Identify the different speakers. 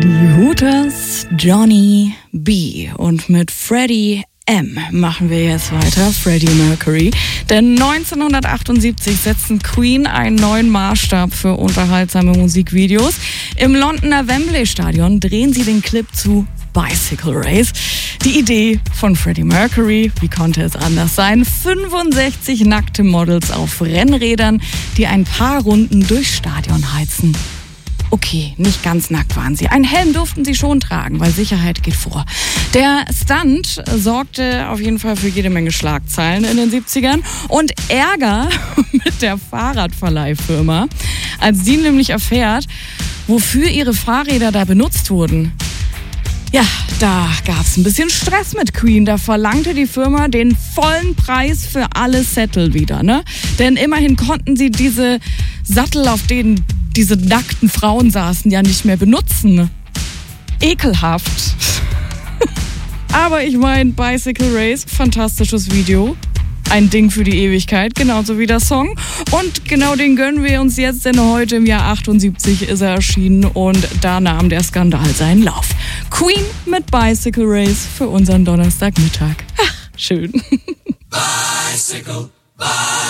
Speaker 1: Die Hooters, Johnny B. Und mit Freddie M. machen wir jetzt weiter, Freddie Mercury. Denn 1978 setzten Queen einen neuen Maßstab für unterhaltsame Musikvideos. Im Londoner Wembley Stadion drehen sie den Clip zu Bicycle Race. Die Idee von Freddie Mercury, wie konnte es anders sein? 65 nackte Models auf Rennrädern, die ein paar Runden durchs Stadion heizen. Okay, nicht ganz nackt waren sie. Ein Helm durften sie schon tragen, weil Sicherheit geht vor. Der Stunt sorgte auf jeden Fall für jede Menge Schlagzeilen in den 70ern und Ärger mit der Fahrradverleihfirma, als die nämlich erfährt, wofür ihre Fahrräder da benutzt wurden. Ja, da gab's ein bisschen Stress mit Queen. Da verlangte die Firma den vollen Preis für alle Sättel wieder, ne? Denn immerhin konnten sie diese Sattel, auf denen diese nackten Frauen saßen, ja nicht mehr benutzen. Ekelhaft. Aber ich meine, Bicycle Race, fantastisches Video. Ein Ding für die Ewigkeit, genauso wie der Song. Und genau den gönnen wir uns jetzt, denn heute im Jahr 78 ist er erschienen und da nahm der Skandal seinen Lauf. Queen mit Bicycle Race für unseren Donnerstagmittag. Ach, schön.
Speaker 2: Bicycle, bicycle.